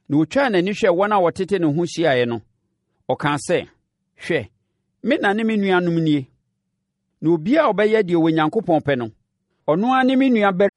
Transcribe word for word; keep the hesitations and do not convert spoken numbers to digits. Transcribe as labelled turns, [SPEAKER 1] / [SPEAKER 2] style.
[SPEAKER 1] Na ɔtwaa n'ani hwɛ wɔn a wɔtete ne ho hyiaeɛ no, ɔkaa sɛ, “Hwɛ, me na ne me nuanom nie. Na obiara a ɔbɛyɛ deɛ Onyankopɔn pɛ no, ɔno ara ne me nuabarima